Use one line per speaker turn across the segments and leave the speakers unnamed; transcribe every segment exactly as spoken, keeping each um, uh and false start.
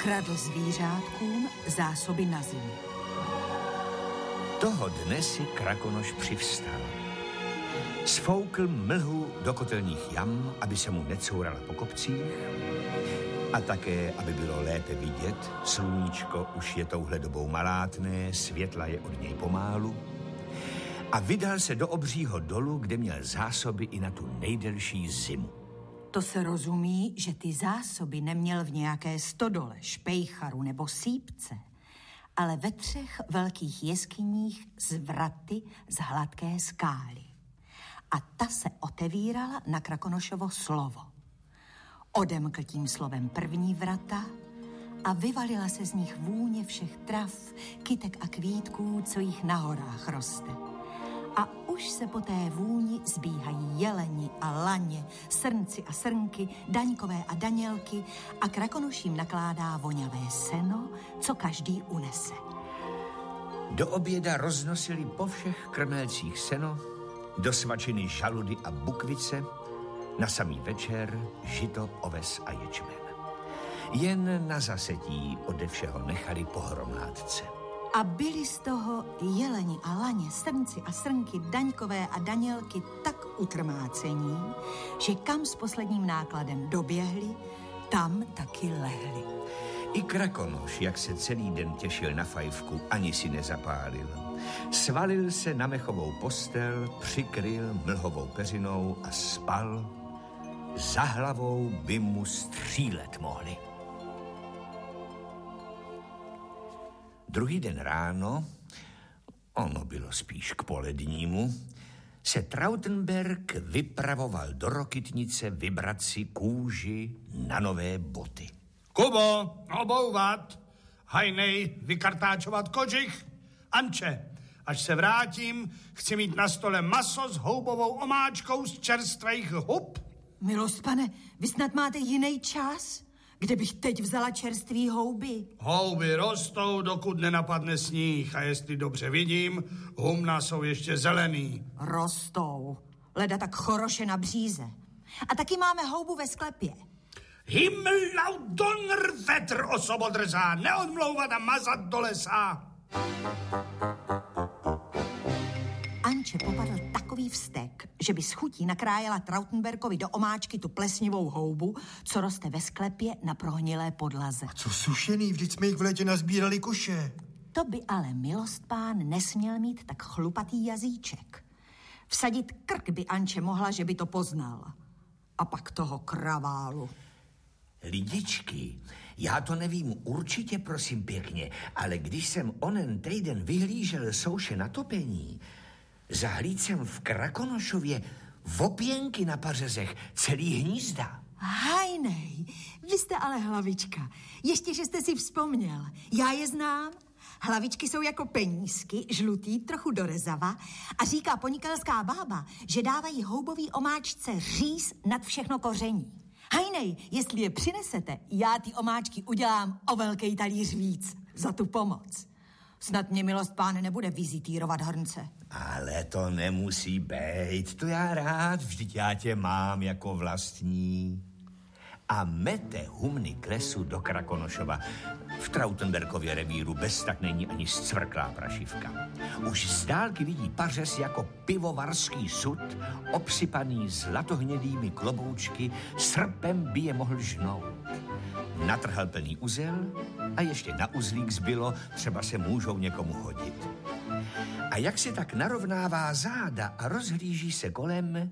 kradl zvířátkům zásoby na zimu.
Toho dne si Krakonoš přivstal. Sfoukl mlhu do kotelních jam, aby se mu necourala po kopcích, a také, aby bylo lépe vidět, sluníčko už je touhle dobou malátné, světla je od něj pomálu, a vydal se do obřího dolu, kde měl zásoby i na tu nejdelší zimu.
To se rozumí, že ty zásoby neměl v nějaké stodole, špejcharu nebo sípce, ale ve třech velkých jeskyních z vraty z hladké skály. A ta se otevírala na Krakonošovo slovo. Odemkl tím slovem první vrata a vyvalila se z nich vůně všech trav, kytek a kvítků, co jich na horách roste. A už se po té vůni zbíhají jeleni a laně, srnci a srnky, daňkové a danělky a Krakonoš jim nakládá voňavé seno, co každý unese.
Do oběda roznosili po všech krmelcích seno, do svačiny žaludy a bukvice, na samý večer žito, oves a ječmen. Jen na zasetí ode všeho nechali po hromádce.
A byli z toho jeleni a laně, srnci a srnky, daňkové a danělky tak utrmácení, že kam s posledním nákladem doběhli, tam taky lehli.
I Krakonoš, jak se celý den těšil na fajfku, ani si nezapálil. Svalil se na mechovou postel, přikryl mlhovou peřinou a spal. Za hlavou by mu střílet mohli. Druhý den ráno, ono bylo spíš k polednímu, se Trautenberg vypravoval do Rokytnice vybrat si kůži na nové boty.
Kubo, obouvat, hajnej, vykartáčovat kožich. Anče, až se vrátím, chci mít na stole maso s houbovou omáčkou z čerstvých hub.
Milost pane, vy snad máte jiný čas? Kde bych teď vzala čerstvý houby?
Houby rostou, dokud nenapadne sníh, a jestli dobře vidím, humna jsou ještě zelený.
Rostou. Leda tak choroše na bříze. A taky máme houbu ve sklepě.
Himmelau donner vetr, osobodrzá, neodmlouvat a mazat do lesa.
Anče popadl takový vztek, že by s chutí nakrájela Trautenbergovi do omáčky tu plesnivou houbu, co roste ve sklepě na prohnilé podlaze.
A co sušený, vždyť jsme jich v létě nazbírali koše.
To by ale milostpán nesměl mít tak chlupatý jazyček. Vsadit krk by Anče mohla, že by to poznal. A pak toho kraválu.
Lidičky, já to nevím určitě, prosím pěkně, ale když jsem onen týden vyhlížel souše na topení, zahlíd jsem v Krakonošově vopěnky na pařezech, celý hnízda.
Hajnej, vy jste ale hlavička. Ještě, že jste si vzpomněl. Já je znám. Hlavičky jsou jako penízky, žlutý, trochu dorezava, a říká ponikelská bába, že dávají houbový omáčce říz nad všechno koření. Hajnej, jestli je přinesete, já ty omáčky udělám o velký talíř víc za tu pomoc. Snad mě milost pán nebude vizitírovat hrnce.
Ale to nemusí být, to já rád, vždyť já tě mám jako vlastní. A mete humny k lesu do Krakonošova. V Trautenbergově revíru bez tak není ani zcvrklá prašivka. Už z dálky vidí pařez jako pivovarský sud, obsypaný zlatohnědými kloboučky, srpem by je mohl žnout. Natrhal plný uzel a ještě na uzlík zbylo, třeba se můžou někomu hodit. A jak se tak narovnává záda a rozhlíží se kolem,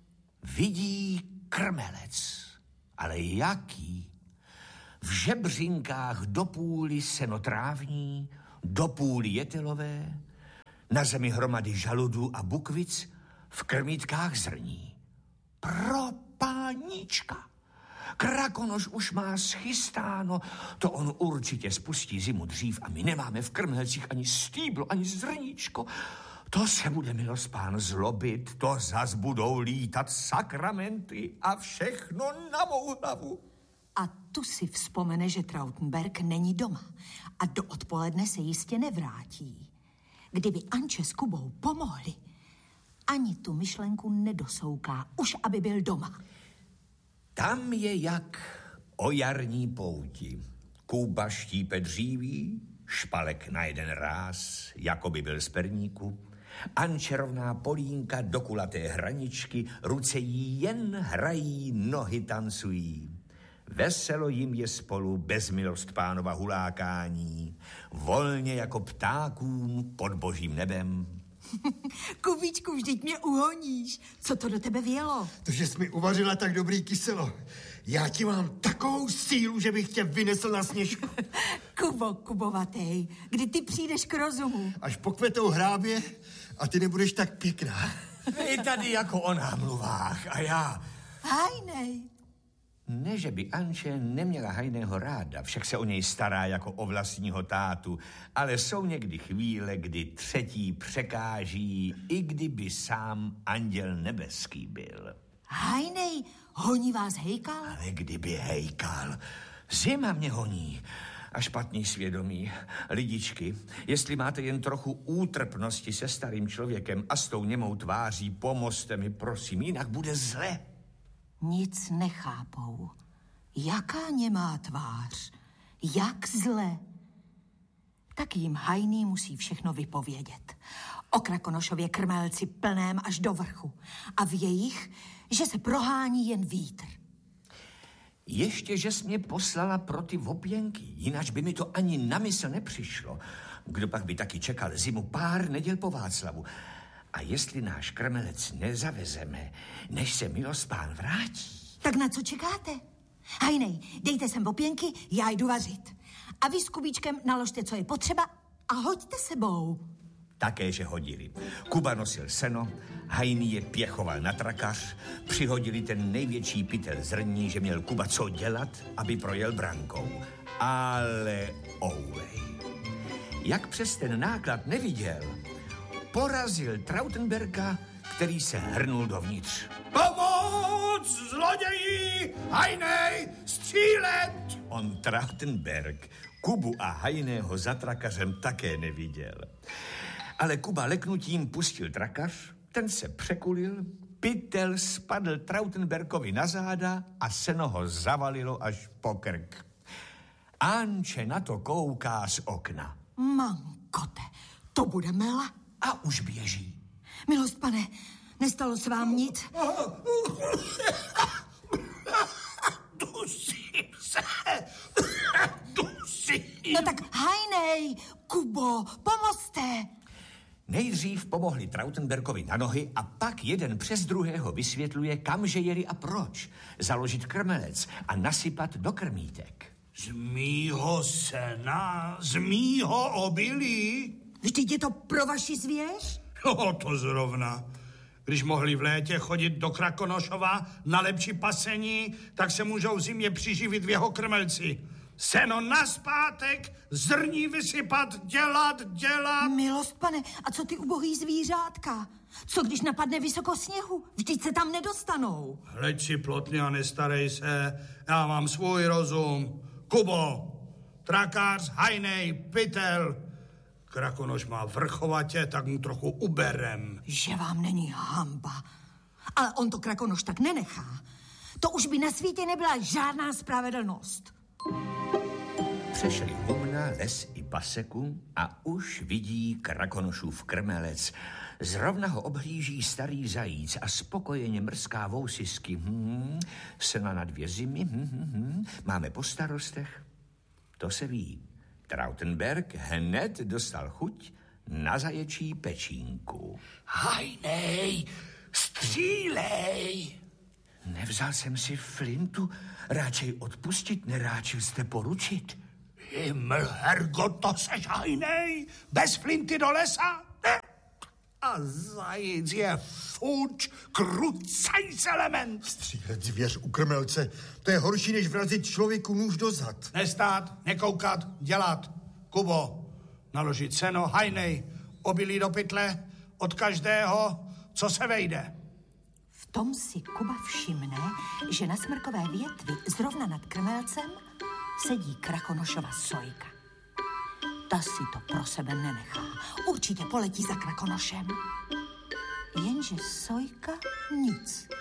vidí krmelec. Ale jaký? V žebřinkách do půly senotrávní, do půly jetelové, na zemi hromady žaludů a bukvic, v krmítkách zrní. Pro pánička! Krakonoš už má schystáno, to on určitě spustí zimu dřív a my nemáme v krmelcích ani stýblo, ani zrníčko. To se bude milospán zlobit, to zas budou lítat sakramenty a všechno na mou hlavu.
A tu si vzpomene, že Trautenberg není doma a do odpoledne se jistě nevrátí. Kdyby Anče s Kubou pomohli, ani tu myšlenku nedosouká, už aby byl doma.
Tam je jak o jarní pouti. Kuba štípe dříví, špalek na jeden ráz, jako by byl z perníku. Anče rovná polínka do kulaté hraničky, ruce jí jen hrají, nohy tancují. Veselo jim je spolu bez milost pánova hulákání, volně jako ptákům pod božím nebem.
Kubičku, vždyť mě uhoníš. Co to do tebe vělo?
To, že jsi mi uvařila tak dobrý kyselo. Já ti mám takovou sílu, že bych tě vynesl na Sněžku.
Kubo, kubovatej, kdy ty přijdeš k rozumu?
Až pokvetou hrábě a ty nebudeš tak pěkná.
Vy tady jako o námluvách a já...
Hajnej.
Ne, že by Anče neměla Hajného ráda, však se o něj stará jako o vlastního tátu, ale jsou někdy chvíle, kdy třetí překáží, i kdyby sám anděl nebeský byl.
Hajnej, honí vás hejkal?
Ale kdyby hejkal, zima mě honí a špatný svědomí. Lidičky, jestli máte jen trochu útrpnosti se starým člověkem a s tou němou tváří, pomozte mi, prosím, jinak bude zle.
Nic nechápou. Jaká němá tvář? Jak zle? Tak jim Hajný musí všechno vypovědět. O Krakonošově krmelci plném až do vrchu. A v jejich, že se prohání jen vítr.
Ještě, že jsi mě poslala pro ty vopěnky, jinak by mi to ani na mysl nepřišlo. Kdo pak by taky čekal zimu pár neděl po Václavu. A jestli náš krmelec nezavezeme, než se milospán vrátí...
Tak na co čekáte? Hajnej, dejte sem vopěnky, já jdu vařit. A vy s Kubíčkem naložte, co je potřeba a hoďte sebou.
Také, že hodili. Kuba nosil seno, Hajný je pěchoval na trakař, přihodili ten největší pytel zrní, že měl Kuba co dělat, aby projel brankou. Ale ouvej. Jak přes ten náklad neviděl, porazil Trautenberga, který se hrnul dovnitř.
Pomoc, zloději! Hajnej, střílet!
On Trautenberg Kubu a Hajného za trakařem také neviděl. Ale Kuba leknutím pustil trakař, ten se překulil, pytel spadl Trautenbergovi na záda a seno ho zavalilo až po krk. Anče na to kouká z okna.
Mankote, to bude mela.
A už běží.
Milost, pane, nestalo se vám nic?
Dusím se, dusím.
No tak Hajnej, Kubo, pomozte.
Nejdřív pomohli Trautenbergovi na nohy a pak jeden přes druhého vysvětluje, kamže jeli a proč. Založit krmelec a nasypat do krmítek.
Z mýho sena, z mýho obilí?
Vždyť je to pro vaši zvěř?
Jo, to zrovna. Když mohli v létě chodit do Krakonošova na lepší pasení, tak se můžou v zimě přiživit v jeho krmelci. Seno nazpátek, zrní vysypat, dělat, dělat.
Milost, pane, a co ty ubohý zvířátka? Co když napadne vysoko sněhu? Vždyť se tam nedostanou.
Hleď si plotně a nestarej se, já mám svůj rozum. Kubo, trakář, Hajnej, pytel. Krakonoš má vrchovatě, tak mu trochu uberem.
Že vám není hamba. Ale on to Krakonoš tak nenechá. To už by na světě nebyla žádná spravedlnost.
Přešli humna, les i paseku a už vidí Krakonošův krmelec. Zrovna ho obhlíží starý zajíc a spokojeně mrská vousisky. Hmm, sena na dvě zimy, hmm, hmm, hmm. Máme po starostech. To se ví. Trautenberg hned dostal chuť na zaječí pečínku.
Hajnej, střílej!
Nevzal jsem si flintu, radšej odpustit, neráčil jste poručit.
Himmel, hergo, to seš Hajnej, bez flinty do lesa? Ne. A zajíc je fuč, krucajs element.
Střílet zvěř u krmelce, to je horší, než vrazit člověku nůž do zad.
Nestát, nekoukat, dělat. Kubo, naložit seno, Hajnej, obilí do pytle, od každého, co se vejde.
V tom si Kuba všimne, že na smrkové větvi zrovna nad krmelcem sedí Krakonošova sojka. Ta si to pro sebe nenechá. Určitě poletí za Krakonošem. Jenže sojka nic.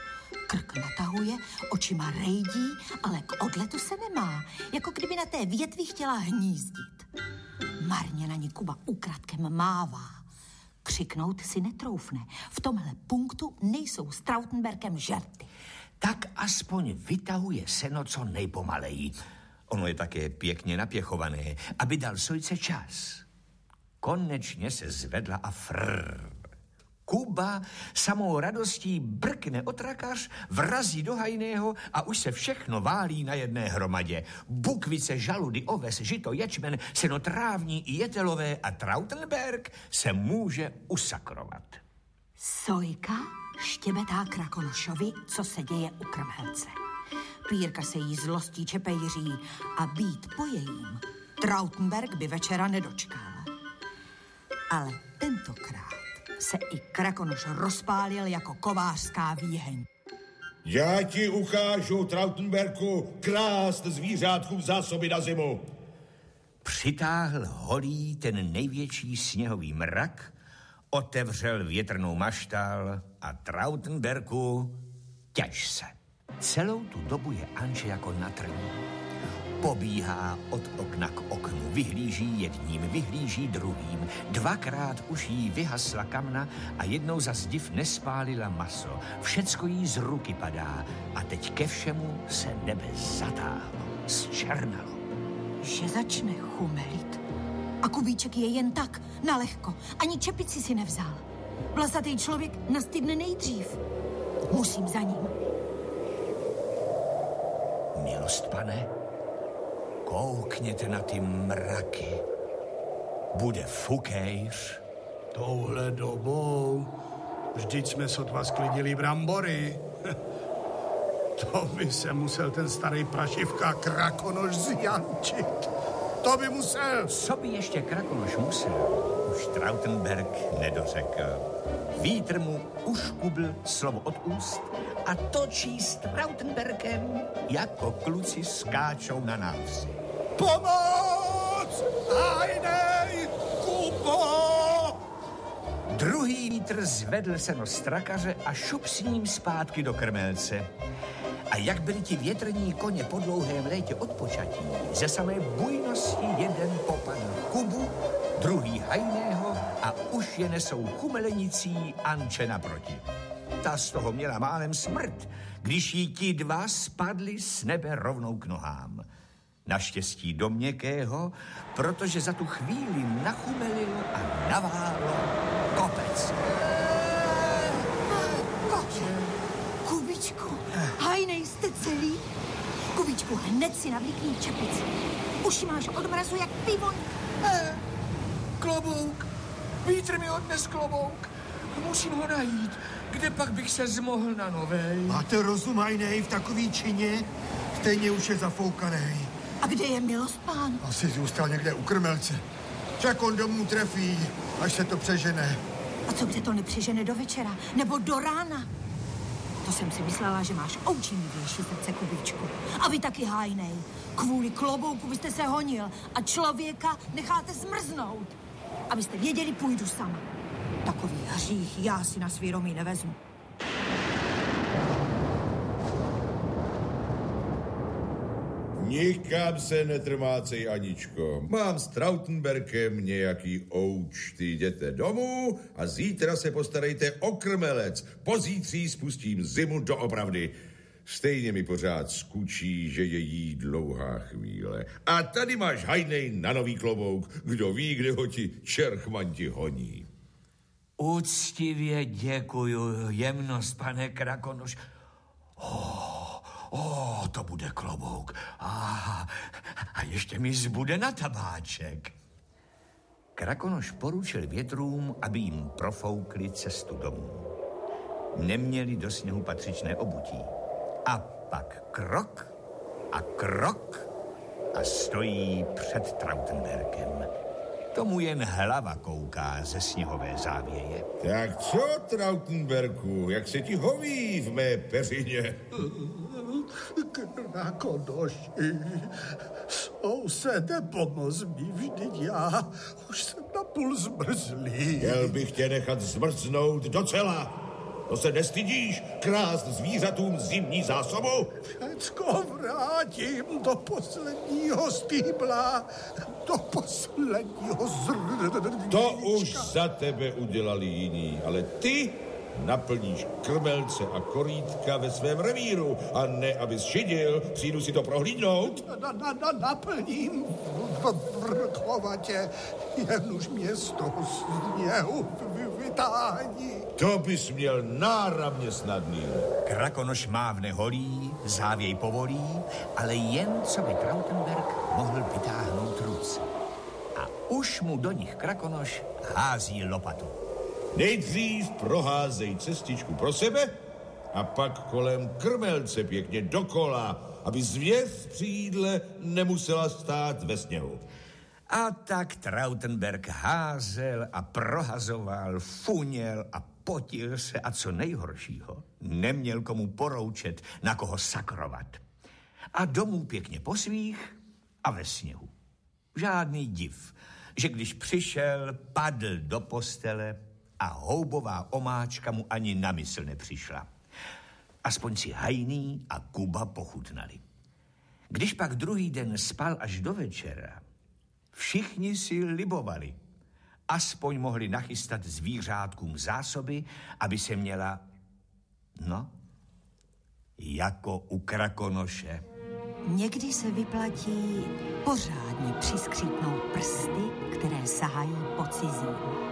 Krk natahuje, očima rejdí, ale k odletu se nemá, jako kdyby na té větvi chtěla hnízdit. Marně na ní Kuba ukradkem mává. Křiknout si netroufne. V tomhle punktu nejsou s Trautenberkem žerty.
Tak aspoň vytahuje seno co nejpomaleji. Ono je také pěkně napěchované, aby dal sojce čas. Konečně se zvedla a frrr. Kuba samou radostí brkne otrakař, vrazí do hajného a už se všechno válí na jedné hromadě. Bukvice, žaludy, oves, žito, ječmen, seno trávní i jetelové a Trautenberg se může usakrovat.
Sojka štěbetá Krakonošovi, co se děje u krmelce. Pírka se jí zlostí čepejří a být po jejím Trautenberg by večera nedočkal. Ale tentokrát se i Krakonoš rozpálil jako kovářská výheň.
Já ti ukážu, Trautenberku, krást zvířátkům zásoby na zimu.
Přitáhl holý ten největší sněhový mrak, otevřel větrnou maštal a Trautenberku, těž se. Celou tu dobu je Anče jako na trní. Pobíhá od okna k oknu, vyhlíží jedním, vyhlíží druhým. Dvakrát už jí vyhasla kamna a jednou za zdiv nespálila maso. Všecko jí z ruky padá a teď ke všemu se nebe zatáhlo, zčernalo.
Že začne chumelit a Kubíček je jen tak, nalehko, ani čepici si nevzal. Vlasatý člověk nastydne nejdřív. Musím za ním.
Milost, pane, koukněte na ty mraky. Bude fukejř.
Touhle dobou vždyť jsme sotva sklidili brambory. To by se musel ten starý prašivka Krakonoš zjančit. To by musel.
Co by ještě Krakonoš musel, už Trautenberg nedořekl. Vítr mu uškubl slovo od úst a točí s Trautenbergem, jako kluci skáčou na návsi.
Pomoc! Hajnej! Kubo!
Druhý vítr zvedl seno strakaře a šup s ním zpátky do krmelce. A jak byli ti větrní koně po dlouhém létě odpočatí, ze samé bujnosti jeden popadl Kubu, druhý hajného a už je nesou chumelenicí Anče naproti. Ta z toho měla málem smrt, když jí ti dva spadli z nebe rovnou k nohám. Naštěstí do měkkého, protože za tu chvíli nachumelil a naválo kopec.
Kubičku, hajnej jste celý? Kubičku, hned si navlíkni čepici. Uši máš od mrazu jak pivoň.
Ne, klobouk. Vítr mi odnes klobouk. Musím ho najít. Kde pak bych se zmohl na novej?
Máte rozum, hajnej, v takový čině? Stejně už je zafoukanej.
A kde je Milost pán?
Asi zůstal někde u krmelce. Však on domů trefí, až se to přežene.
A co kde to nepřežene do večera? Nebo do rána? To jsem si myslela, že máš oučinivější srdce, Kubíčku. A vy taky, hajnej. Kvůli klobouku byste se honil a člověka necháte zmrznout. Abyste věděli, půjdu sama. Takový hřích já si na svědomí nevezmu.
Nikam se netrmácej, Aničko. Mám s Trautenbergem nějaký oučty. Jděte domů a zítra se postarejte o krmelec. Pozítří spustím zimu doopravdy. Stejně mi pořád skučí, že je jí dlouhá chvíle. A tady máš, hajnej, na nový klobouk. Kdo ví, kde ho ti čerchmanti honí.
Úctivě děkuju, jemnost, pane Krakonoš. Oh, oh, to bude klobouk. Ah, a ještě mi zbude na tabáček. Krakonoš poručil větrům, aby jim profoukli cestu domů. Neměli do sněhu patřičné obutí. A pak krok a krok a stojí před Trautenbergem. Tomu jen hlava kouká ze sněhové závěje.
Tak co, Trautenberku, jak se ti hoví v mé peřině?
Krakonoši, sousede, pomoz mi, vždyť já už jsem napůl zmrzlý.
Chtěl bych tě nechat zmrznout docela. To se nestydíš krást zvířatům zimní zásobu?
Všecko vrátím do posledního stýbla, do posledního zrníčka.
To už za tebe udělali jiní, ale ty naplníš krmelce a korítka ve svém revíru a ne, abys šidil, přijdu si to prohlídnout.
Na, na, na, naplním v vrchovatě, jen už mě z toho sněhu vytáhní.
To bys měl náramně snadný.
Krakonoš mávne holí, závěj povolí, ale jen co by Trautenberg mohl vytáhnout ruce. A už mu do nich Krakonoš hází lopatu.
Nejdřív proházej cestičku pro sebe a pak kolem krmelce pěkně dokola, aby zvěř při jídle nemusela stát ve sněhu.
A tak Trautenberg házel a prohazoval, funěl a potil se a co nejhoršího, neměl komu poroučet, na koho sakrovat. A domů pěkně po svých a ve sněhu. Žádný div, že když přišel, padl do postele a houbová omáčka mu ani na mysl nepřišla. Aspoň si Hajný a Kuba pochutnali. Když pak druhý den spal až do večera, všichni si libovali. Aspoň mohli nachystat zvířátkům zásoby, aby se měla, no, jako u Krakonoše.
Někdy se vyplatí pořádně přiskřípnout prsty, které sahají po cizím.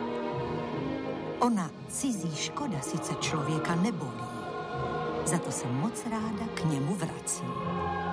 Ona cizí škoda sice člověka nebolí, za to se moc ráda k němu vrací.